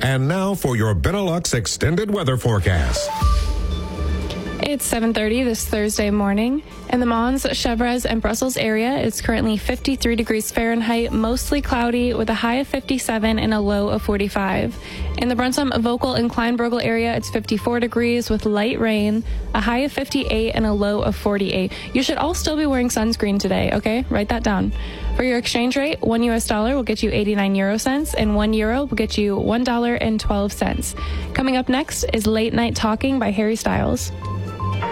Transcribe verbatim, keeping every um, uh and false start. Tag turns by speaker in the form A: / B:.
A: And now for your Benelux extended weather forecast.
B: It's seven thirty this Thursday morning. In the Mons, Chevres, and Brussels area, it's currently fifty-three degrees Fahrenheit, mostly cloudy, with a high of fifty-seven and a low of forty-five. In the Brunsum, Vocal, and Kleinbrugel area, it's fifty-four degrees with light rain, a high of fifty-eight and a low of forty-eight. You should all still be wearing sunscreen today, okay? Write that down. For your exchange rate, one U S dollar will get you eighty-nine euro cents, and one euro will get you one dollar and twelve cents. Coming up next is Late Night Talking by Harry Styles.